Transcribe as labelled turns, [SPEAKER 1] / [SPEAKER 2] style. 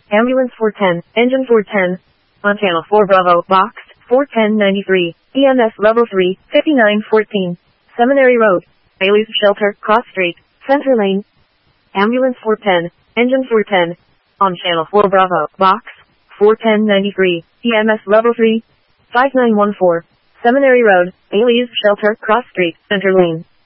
[SPEAKER 1] Ambulance 410, Engine 410. On Channel 4 Bravo, Box 41093. EMS Level 3, 5914. Seminary Road. Bailey's Shelter, Cross Street, Center Lane. Ambulance 410, Engine 410. On Channel 4 Bravo, Box 41093. EMS Level 3, 5914. Seminary Road, Bailey's Shelter, Cross Street, Center Lane.